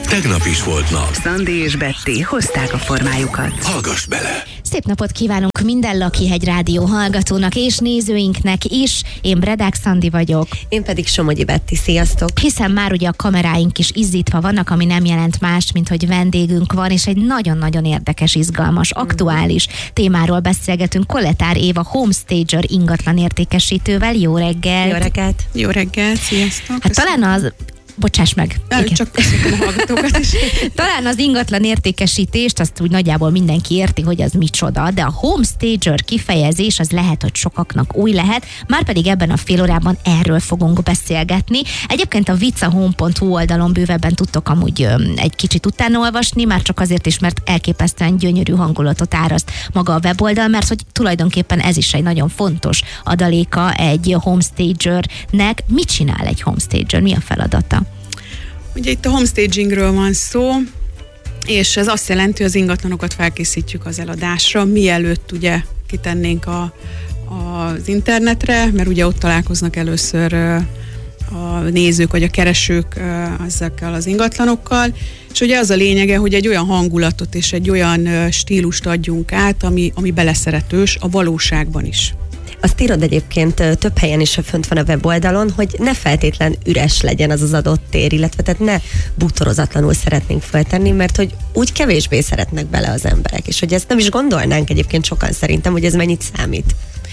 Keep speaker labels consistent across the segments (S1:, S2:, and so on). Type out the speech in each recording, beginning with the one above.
S1: Tegnap is volt nap.
S2: Szandi és Betty hozták a formájukat.
S1: Hallgass bele!
S3: Szép napot kívánunk minden Lakihegy Rádió hallgatónak és nézőinknek is. Én Bredák Szandi vagyok.
S4: Én pedig Somogyi Betty, sziasztok!
S3: Hiszen már ugye a kameráink is izzítva vannak, ami nem jelent más, mint hogy vendégünk van, és egy nagyon-nagyon érdekes, izgalmas, aktuális témáról beszélgetünk Kolletár Éva homestager ingatlan értékesítővel. Jó reggelt!
S4: Jó reggelt!
S5: Jó reggelt, sziasztok!
S3: Hát talán az... Bocsáss meg.
S5: Csak köszönöm a hallgatókat is.
S3: Talán az ingatlan értékesítést azt úgy nagyjából mindenki érti, hogy az micsoda, de a homestager kifejezés az lehet, hogy sokaknak új lehet, márpedig ebben a fél órában erről fogunk beszélgetni. Egyébként a vicahome.hu oldalon bővebben tudtok amúgy egy kicsit utána olvasni, már csak azért is, mert elképesztően gyönyörű hangulatot áraszt maga a weboldal, mert hogy tulajdonképpen ez is egy nagyon fontos adaléka egy homestagernek. Mit csinál egy homestager? Mi a feladata?
S5: Ugye itt a homestagingről van szó, és ez azt jelenti, hogy az ingatlanokat felkészítjük az eladásra, mielőtt ugye kitennénk az internetre, mert ugye ott találkoznak először a nézők vagy a keresők ezekkel az ingatlanokkal, és ugye az a lényege, hogy egy olyan hangulatot és egy olyan stílust adjunk át, ami beleszeretős a valóságban is.
S4: Azt írod egyébként több helyen is fönt van a weboldalon, hogy ne feltétlen üres legyen az adott tér, illetve tehát ne bútorozatlanul szeretnénk feltenni, mert hogy úgy kevésbé szeretnek bele az emberek, és hogy ezt nem is gondolnánk egyébként sokan szerintem, hogy ez mennyit számít.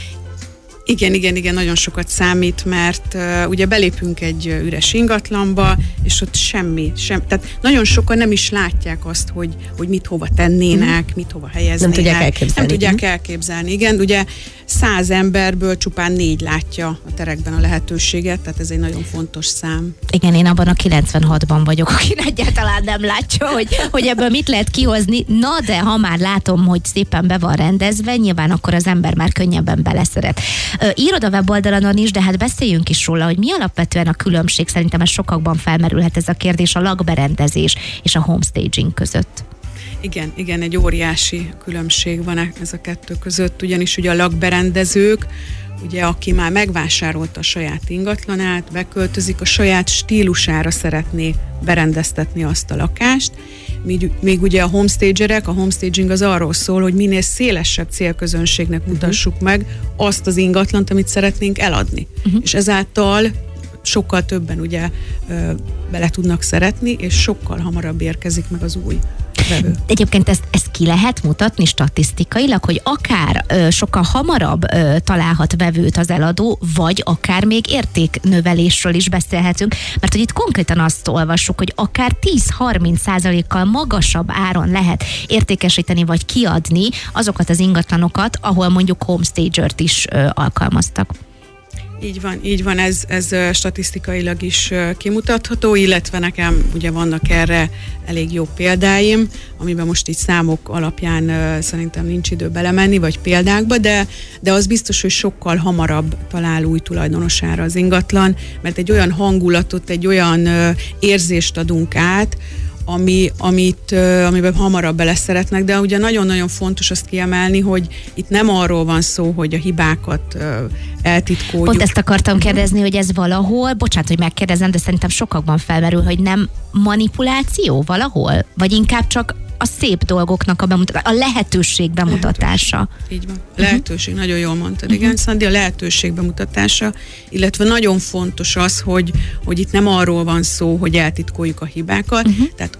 S5: Igen, nagyon sokat számít, mert ugye belépünk egy üres ingatlanba, és ott semmi. Tehát nagyon sokan nem is látják azt, hogy mit hova tennének, mit hova helyeznének.
S4: Nem tudják elképzelni.
S5: Nem tudják elképzelni, igen. Ugye 100 emberből csupán 4 látja a terekben a lehetőséget, tehát ez egy nagyon fontos szám.
S3: Igen, én abban a 96-ban vagyok, aki egyáltalán nem látja, hogy ebből mit lehet kihozni. Na, de ha már látom, hogy szépen be van rendezve, nyilván akkor az ember már könnyebben beleszeret. Írod a weboldalon is, de hát beszéljünk is róla, hogy mi alapvetően a különbség, szerintem ez sokakban felmerülhet ez a kérdés, a lakberendezés és a homestaging között.
S5: Igen, egy óriási különbség van ez a kettő között, ugyanis ugye a lakberendezők, ugye aki már megvásárolta a saját ingatlanát, beköltözik, a saját stílusára szeretné berendeztetni azt a lakást, még ugye a homestagerek, a homestaging az arról szól, hogy minél szélesebb célközönségnek mutassuk meg azt az ingatlant, amit szeretnénk eladni. És ezáltal sokkal többen ugye bele tudnak szeretni, és sokkal hamarabb érkezik meg az új vevő.
S3: Egyébként ezt ki lehet mutatni statisztikailag, hogy akár sokkal hamarabb találhat vevőt az eladó, vagy akár még értéknövelésről is beszélhetünk, mert hogy itt konkrétan azt olvassuk, hogy akár 10-30%-kal magasabb áron lehet értékesíteni vagy kiadni azokat az ingatlanokat, ahol mondjuk homestagert is alkalmaztak.
S5: Így van, ez statisztikailag is kimutatható, illetve nekem ugye vannak erre elég jó példáim, amiben most így számok alapján szerintem nincs idő belemenni, vagy példákba, de az biztos, hogy sokkal hamarabb talál új tulajdonosára az ingatlan, mert egy olyan hangulatot, egy olyan érzést adunk át, amiben hamarabb beleszeretnek, de ugye nagyon-nagyon fontos azt kiemelni, hogy itt nem arról van szó, hogy a hibákat eltitkoljuk.
S3: Pont ezt akartam kérdezni, hogy ez valahol, bocsánat, hogy megkérdezem, de szerintem sokakban felmerül, hogy nem manipuláció valahol? Vagy inkább csak a szép dolgoknak a lehetőség bemutatása.
S5: Így van. Lehetőség, nagyon jól mondtad, igen, Szandi, a lehetőség bemutatása, illetve nagyon fontos az, hogy itt nem arról van szó, hogy eltitkoljuk a hibákat, tehát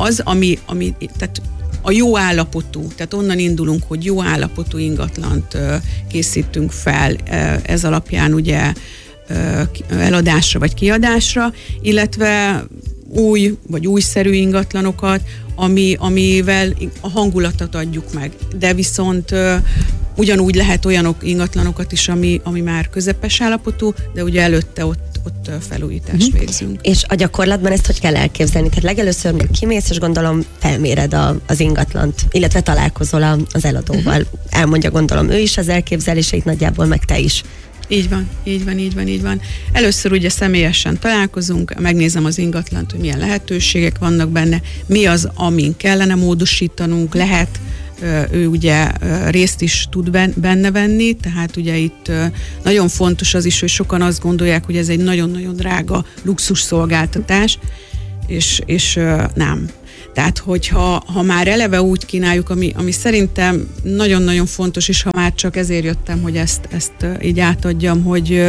S5: tehát a jó állapotú, tehát onnan indulunk, hogy jó állapotú ingatlant készítünk fel, ez alapján ugye eladásra vagy kiadásra, illetve új vagy újszerű ingatlanokat, amivel a hangulatot adjuk meg. De viszont ugyanúgy lehet olyan ingatlanokat is, ami már közepes állapotú, de ugye előtte ott felújítást végzünk.
S4: És a gyakorlatban ezt hogy kell elképzelni? Tehát legelőször még kimész, és gondolom felméred az ingatlant, illetve találkozol az eladóval. Elmondja, gondolom, ő is az elképzeléseit nagyjából, meg te is.
S5: Így van. Először ugye személyesen találkozunk, megnézem az ingatlant, hogy milyen lehetőségek vannak benne, mi az, amin kellene módosítanunk, lehet, ő ugye részt is tud benne venni, tehát ugye itt nagyon fontos az is, hogy sokan azt gondolják, hogy ez egy nagyon-nagyon drága luxus szolgáltatás, és nem. Tehát, hogyha már eleve úgy kínáljuk, ami szerintem nagyon-nagyon fontos, és ha már csak ezért jöttem, hogy ezt így átadjam, hogy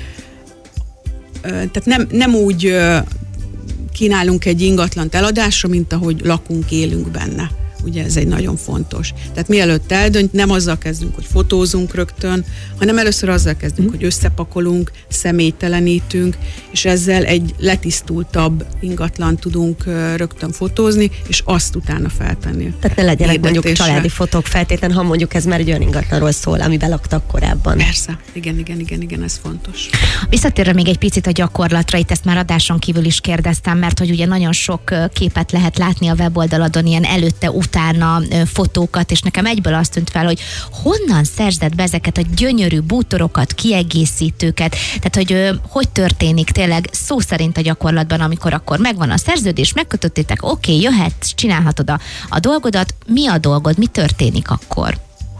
S5: tehát nem úgy kínálunk egy ingatlant eladásra, mint ahogy lakunk, élünk benne. Ugye ez egy nagyon fontos. Tehát mielőtt eldönt, nem azzal kezdünk, hogy fotózunk rögtön, hanem először azzal kezdünk, hogy összepakolunk, személytelenítünk, és ezzel egy letisztultabb ingatlan tudunk rögtön fotózni, és azt utána feltenni.
S4: Tehát ne legyenek mondjuk családi fotók feltétlen, ha mondjuk ez már egy olyan ingatlanról szól, amiben laktak korábban.
S5: Persze, igen, ez fontos.
S3: Visszatérve még egy picit a gyakorlatra, itt ezt már adáson kívül is kérdeztem, mert hogy ugye nagyon sok képet lehet látni a weboldaladon, ilyen előtte, utána fotókat, és nekem egyből azt tűnt fel, hogy honnan szerzed be ezeket a gyönyörű bútorokat, kiegészítőket, tehát hogy történik tényleg szó szerint a gyakorlatban, amikor akkor megvan a szerződés, megkötöttétek, oké, jöhetsz, csinálhatod a dolgodat, mi a dolgod, mi történik akkor?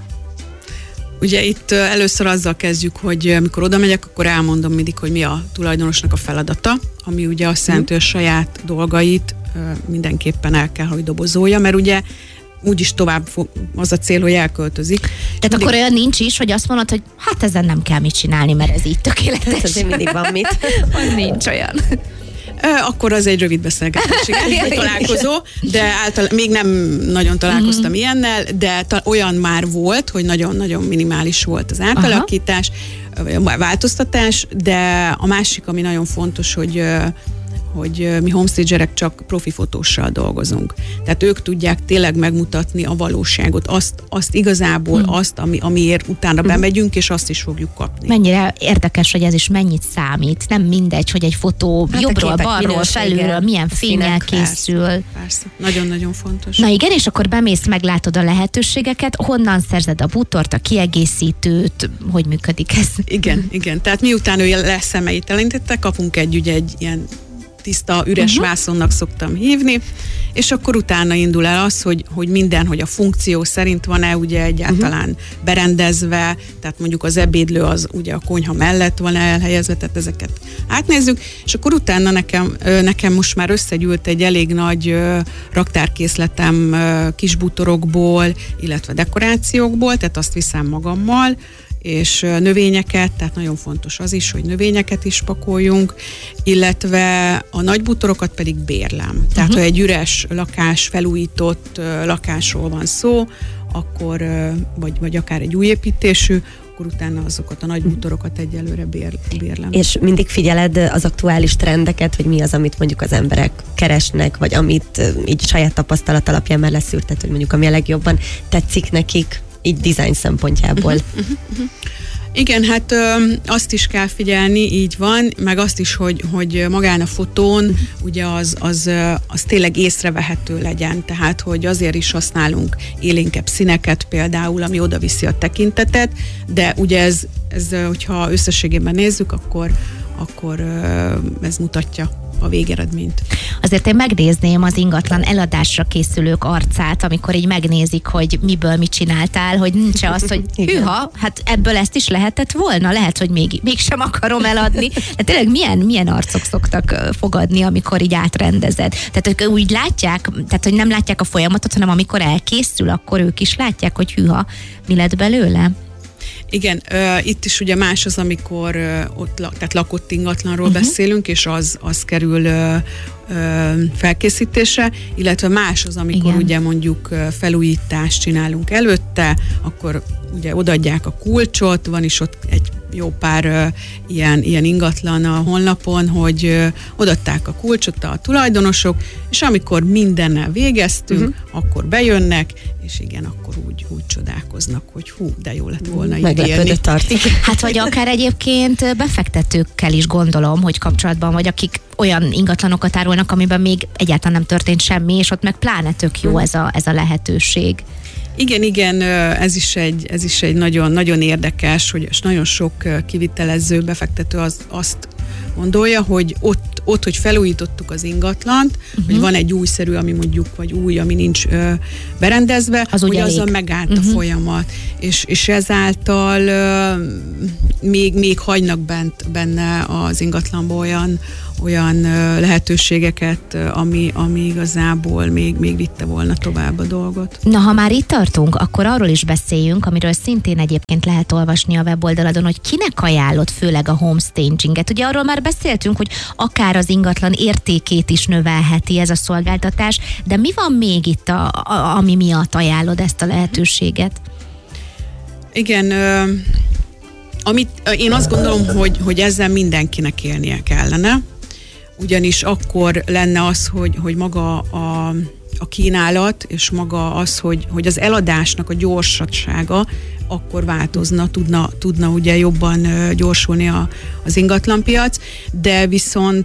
S5: Ugye itt először azzal kezdjük, hogy amikor oda megyek, akkor elmondom mindig, hogy mi a tulajdonosnak a feladata, ami ugye azt jelenti, hogy a saját dolgait mindenképpen el kell, hogy dobozolja, mert ugye úgyis tovább az a cél, hogy elköltözik.
S3: Tehát akkor olyan nincs is, hogy azt mondod, hogy hát ezen nem kell mit csinálni, mert ez így tökéletes.
S4: Hát azért mindig van mit.
S3: Hogy nincs olyan.
S5: Akkor az egy rövid beszélgetés, egy találkozó, de még nem nagyon találkoztam ilyennel, de olyan már volt, hogy nagyon-nagyon minimális volt az átalakítás, változtatás, de a másik, ami nagyon fontos, hogy mi homestagerek csak profi fotóssal dolgozunk. Tehát ők tudják tényleg megmutatni a valóságot, azt igazából, amiért utána bemegyünk, és azt is fogjuk kapni.
S3: Mennyire érdekes, hogy ez is mennyit számít. Nem mindegy, hogy egy fotó jobbról, balról, felülről, milyen fénnyel készül.
S5: Persze. Nagyon-nagyon fontos.
S3: Na igen, és akkor bemész, meglátod a lehetőségeket, honnan szerzed a bútort, a kiegészítőt, hogy működik ez?
S5: Igen. Tehát miután ő leszemélytelenítette, kapunk egy ilyen tiszta, üres vászonnak szoktam hívni, és akkor utána indul el az, hogy minden, hogy a funkció szerint van-e ugye egyáltalán berendezve, tehát mondjuk az ebédlő az ugye a konyha mellett van elhelyezve, tehát ezeket átnézzük, és akkor utána nekem most már összegyűlt egy elég nagy raktárkészletem kisbútorokból, illetve dekorációkból, tehát azt viszem magammal, és növényeket, tehát nagyon fontos az is, hogy növényeket is pakoljunk, illetve a nagy bútorokat pedig bérlem. Tehát, ha egy üres lakás, felújított lakásról van szó, akkor, vagy akár egy új építésű, akkor utána azokat a nagy bútorokat egyelőre bérlem.
S4: És mindig figyeled az aktuális trendeket, hogy mi az, amit mondjuk az emberek keresnek, vagy amit így saját tapasztalat alapján már leszűrted, hogy mondjuk ami a legjobban tetszik nekik, így design szempontjából.
S5: Igen, hát azt is kell figyelni, így van, meg azt is, hogy magán a fotón ugye az tényleg észrevehető legyen, tehát hogy azért is használunk élénkebb színeket például, ami oda viszi a tekintetet, de ugye ez hogyha összességében nézzük, akkor ez mutatja a végeredményt.
S3: Azért én megnézném az ingatlan eladásra készülők arcát, amikor így megnézik, hogy miből mit csináltál, hogy nincs az, hogy hűha, hát ebből ezt is lehetett volna, lehet, hogy mégsem akarom eladni. De tényleg milyen arcok szoktak fogadni, amikor így átrendezed? Tehát ők úgy látják, tehát hogy nem látják a folyamatot, hanem amikor elkészül, akkor ők is látják, hogy hűha, mi lett belőle?
S5: Igen, itt is ugye más az, amikor tehát lakott ingatlanról beszélünk, és az kerül felkészítésre, illetve más az, amikor ugye mondjuk felújítást csinálunk előtte, akkor ugye odaadják a kulcsot, van is ott egy jó pár ilyen ingatlan a honlapon, hogy odaadták a kulcsot a tulajdonosok, és amikor mindennel végeztünk, akkor bejönnek, és igen, akkor úgy csodálkoznak, hogy hú, de jó lett volna így élni.
S3: Hát vagy akár egyébként befektetőkkel is gondolom, hogy kapcsolatban vagy, akik olyan ingatlanokat árulnak, amiben még egyáltalán nem történt semmi, és ott meg pláne tök jó ez a lehetőség.
S5: Igen, ez is egy nagyon, nagyon érdekes, hogy nagyon sok kivitelező, befektető azt gondolja, hogy ott, hogy felújítottuk az ingatlant, hogy van egy újszerű, ami mondjuk, vagy új, ami nincs berendezve, az hogy azzal megállt a folyamat. És ezáltal még hagynak benne az ingatlanban olyan lehetőségeket, ami igazából még vitte volna tovább a dolgot.
S3: Na, ha már itt tartunk, akkor arról is beszéljünk, amiről szintén egyébként lehet olvasni a weboldaladon, hogy kinek ajánlott főleg a homestaginget. Ugye arról már beszéltünk, hogy akár az ingatlan értékét is növelheti ez a szolgáltatás, de mi van még itt, ami miatt ajánlod ezt a lehetőséget?
S5: Igen, amit én azt gondolom, hogy ezzel mindenkinek élnie kellene, ugyanis akkor lenne az, hogy maga a kínálat, és maga az, hogy az eladásnak a gyorsasága akkor változna, tudna ugye jobban gyorsulni az ingatlanpiac, de viszont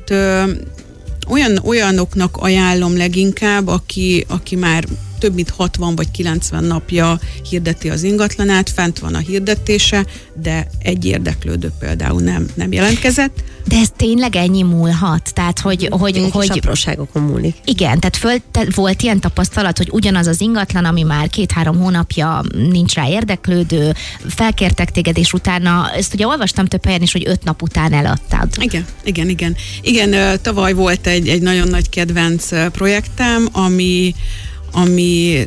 S5: olyanoknak ajánlom leginkább, aki már több mint 60 vagy 90 napja hirdeti az ingatlanát, fent van a hirdetése, de egy érdeklődő például nem jelentkezett.
S3: De ez tényleg ennyi múlhat? Tehát, hogy
S4: apróságokon múlik.
S3: Igen, tehát volt ilyen tapasztalat, hogy ugyanaz az ingatlan, ami már 2-3 hónapja nincs rá érdeklődő, felkértek téged, és utána, ezt ugye olvastam több helyen is, hogy 5 nap után eladtad.
S5: Igen, tavaly volt egy nagyon nagy kedvenc projektem, ami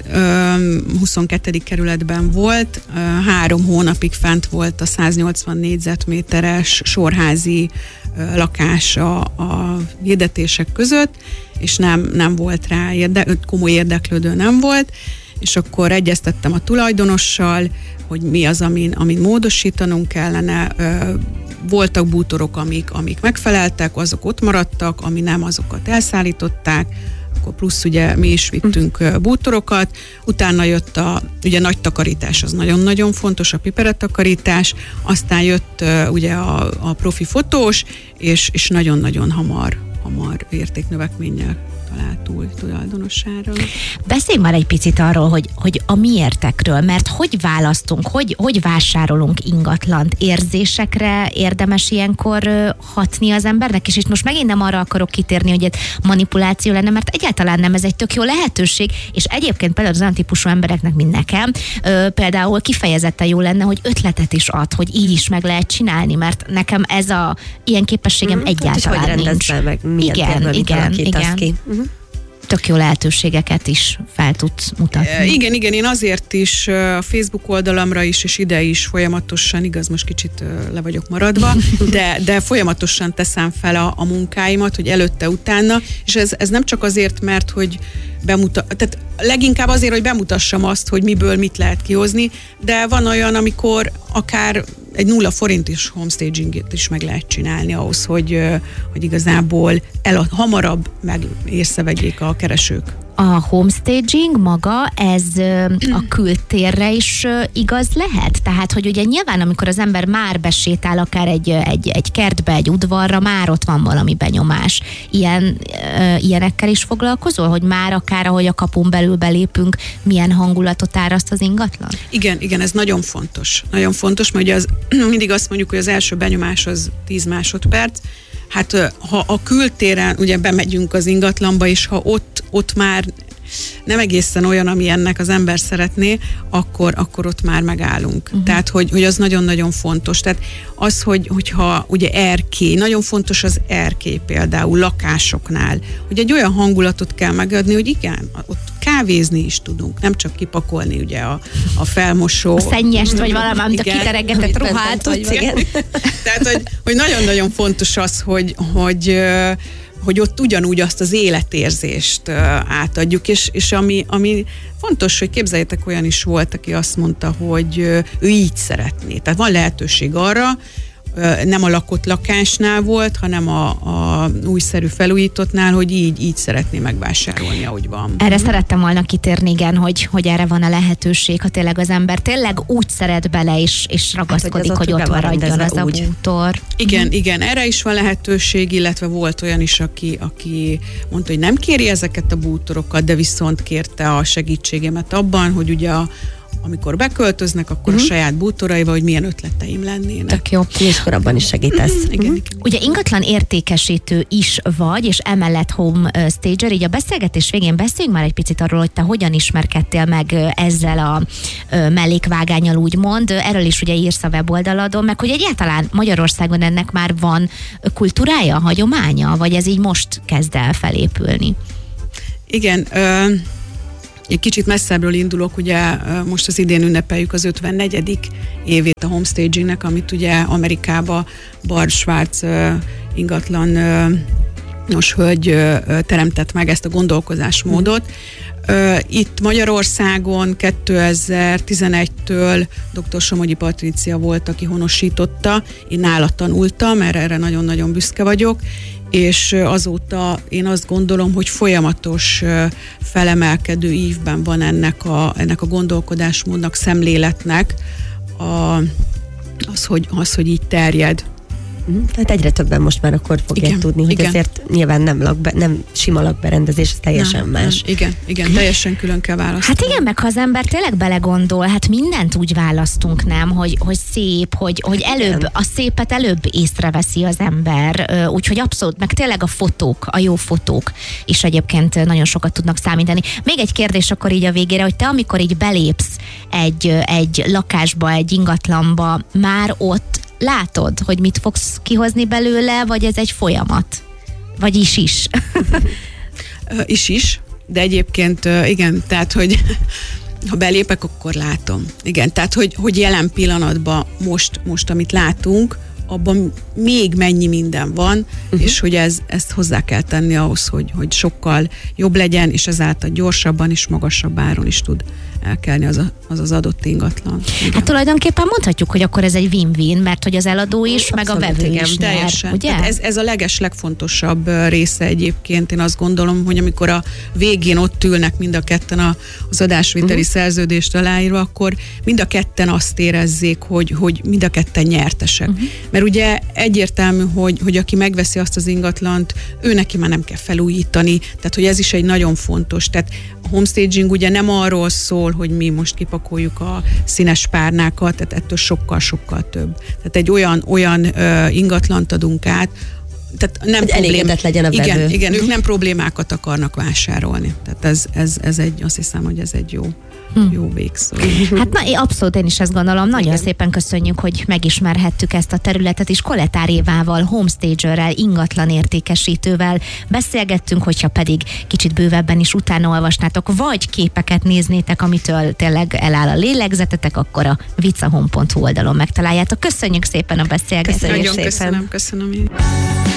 S5: 22. kerületben volt, 3 hónapig fent volt a 180 négyzetméteres sorházi lakás a hirdetések között, és nem volt rá komoly érdeklődő nem volt, és akkor egyeztettem a tulajdonossal, hogy mi az, amin módosítanunk kellene. Voltak bútorok, amik megfeleltek, azok ott maradtak, ami nem, azokat elszállították, akkor plusz ugye mi is vittünk bútorokat, utána jött ugye nagy takarítás, az nagyon-nagyon fontos, a piperetakarítás, aztán jött ugye a profi fotós, és nagyon-nagyon hamar értéknövekménnyel talált új tulajdonosára.
S3: Beszélj már egy picit arról, hogy a miértekről, mert hogy választunk, hogy vásárolunk ingatlant? Érzésekre érdemes ilyenkor hatni az embernek? És itt most megint nem arra akarok kitérni, hogy egy manipuláció lenne, mert egyáltalán nem, ez egy tök jó lehetőség, és egyébként például az olyan típusú embereknek, mint nekem, például kifejezetten jó lenne, hogy ötletet is ad, hogy így is meg lehet csinálni, mert nekem ez ilyen képességem egyáltalán nincs.
S4: Meg, milyen
S3: igen. Ki. Tök jó lehetőségeket is fel tudsz mutatni.
S5: Igen, én azért is a Facebook oldalamra is, és ide is folyamatosan, igaz, most kicsit le vagyok maradva, de folyamatosan teszem fel a munkáimat, hogy előtte, utána, és ez nem csak azért, mert hogy tehát leginkább azért, hogy bemutassam azt, hogy miből mit lehet kihozni, de van olyan, amikor akár egy 0 forintos homestaginget is meg lehet csinálni ahhoz, hogy igazából hamarabb meg észrevegyék a keresők.
S3: A homestaging maga, ez a kültérre is igaz lehet? Tehát, hogy ugye nyilván, amikor az ember már besétál akár egy kertbe, egy udvarra, már ott van valami benyomás. Ilyenekkel is foglalkozol, hogy már akár, ahogy a kapun belül belépünk, milyen hangulatot áraszt az ingatlan? Igen, ez nagyon fontos. Nagyon fontos, mert ugye mindig azt mondjuk, hogy az első benyomás az 10 másodperc. Hát ha a kültéren ugye bemegyünk az ingatlanba, és ha ott már nem egészen olyan, ami ennek az ember szeretné, akkor ott már megállunk. Tehát, hogy az nagyon-nagyon fontos. Tehát az, hogyha ugye erkély, nagyon fontos az erkély például lakásoknál, hogy egy olyan hangulatot kell megadni, hogy igen, ott kávézni is tudunk, nem csak kipakolni ugye a felmosó. A szennyest, vagy valami, amit a kiteregetett ruhát.
S5: Tehát, hogy nagyon-nagyon fontos az, hogy ott ugyanúgy azt az életérzést átadjuk, és ami fontos, hogy képzeljétek, olyan is volt, aki azt mondta, hogy ő így szeretné. Tehát van lehetőség arra, nem a lakott lakásnál volt, hanem a újszerű felújítottnál, hogy így szeretné megvásárolni, ahogy van.
S3: Erre szerettem volna kitérni, igen, hogy erre van a lehetőség, ha tényleg az ember tényleg úgy szeret bele, és ragaszkodik, hogy ott maradjon az a bútor.
S5: Igen, erre is van lehetőség, illetve volt olyan is, aki mondta, hogy nem kéri ezeket a bútorokat, de viszont kérte a segítségemet abban, hogy ugye amikor beköltöznek, akkor a saját bútoraival, hogy milyen ötleteim lennének.
S3: Tök jó.
S4: És korábban is segítesz.
S5: Igen.
S3: Ugye ingatlan értékesítő is vagy, és emellett home stager, így a beszélgetés végén beszéljünk már egy picit arról, hogy te hogyan ismerkedtél meg ezzel a mellékvágánnyal, úgymond. Erről is ugye írsz a weboldaladon, meg hogy egyáltalán Magyarországon ennek már van kultúrája, hagyománya, vagy ez így most kezd el felépülni?
S5: Igen, egy kicsit messzebbről indulok, ugye most az idén ünnepeljük az 54. évét a homestagingnek, amit ugye Amerikába Barb Schwartz ingatlan hölgy teremtett meg ezt a gondolkozásmódot. Itt Magyarországon 2011-től dr. Somogyi Patrícia volt, aki honosította, én nála tanultam, erre nagyon-nagyon büszke vagyok, és azóta én azt gondolom, hogy folyamatos felemelkedő ívben van ennek a gondolkodásmódnak, szemléletnek az, hogy így terjed.
S4: Tehát egyre többen most már akkor fogják tudni, hogy azért nyilván nem sima lakberendezés, ez teljesen más.
S5: Igen, teljesen külön kell választani.
S3: Hát igen, meg ha az ember tényleg belegondol, hát mindent úgy választunk, nem, hogy szép, hogy előbb, a szépet előbb észreveszi az ember, úgyhogy abszolút, meg tényleg a fotók, a jó fotók is egyébként nagyon sokat tudnak számítani. Még egy kérdés akkor így a végére, hogy te amikor így belépsz egy lakásba, egy ingatlanba, már ott látod, hogy mit fogsz kihozni belőle, vagy ez egy folyamat? Vagy is?
S5: Is, de egyébként igen, tehát, hogy ha belépek, akkor látom. Igen, tehát, hogy jelen pillanatban most amit látunk, abban még mennyi minden van, és hogy ezt hozzá kell tenni ahhoz, hogy sokkal jobb legyen, és ezáltal gyorsabban és magasabb áron is tud elkelni az adott ingatlan. Igen.
S3: Hát tulajdonképpen mondhatjuk, hogy akkor ez egy win-win, mert hogy az eladó is, meg a vevő is
S5: teljesen.
S3: Ugye?
S5: Hát ez a legfontosabb része egyébként. Én azt gondolom, hogy amikor a végén ott ülnek mind a ketten az adásviteli szerződést aláírva, akkor mind a ketten azt érezzék, hogy mind a ketten nyertesek. Mert ugye egyértelmű, hogy aki megveszi azt az ingatlant, ő neki már nem kell felújítani, tehát hogy ez is egy nagyon fontos. Tehát a homestaging ugye nem arról szól, hogy mi most kipakoljuk a színes párnákat, tehát ettől sokkal több. Tehát egy olyan ingatlant adunk át, tehát nem
S4: elégedett legyen a vevő.
S5: Igen, ők nem problémákat akarnak vásárolni. Tehát ez egy, azt hiszem, hogy ez egy jó végszó.
S3: Hát abszolút én is ezt gondolom. Nagyon szépen köszönjük, hogy megismerhettük ezt a területet, és Koletár Évával, homestagerrel, ingatlan értékesítővel beszélgettünk, hogyha pedig kicsit bővebben is utána olvasnátok, vagy képeket néznétek, amitől tényleg eláll a lélegzetetek, akkor a vicahome.hu oldalon megtaláljátok. Köszönjük szépen a beszélgetést.
S5: Nagyon köszönöm én.